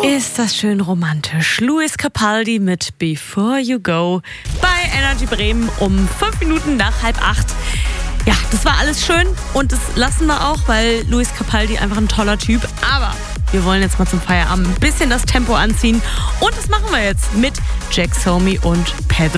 Ist das schön romantisch. Luis Capaldi mit Before You Go bei Energy Bremen um 5 Minuten nach 7:30. Ja, das war alles schön und das lassen wir auch, weil Luis Capaldi einfach ein toller Typ. Aber wir wollen jetzt mal zum Feierabend ein bisschen das Tempo anziehen und das machen wir jetzt mit Jack Somi und Pedro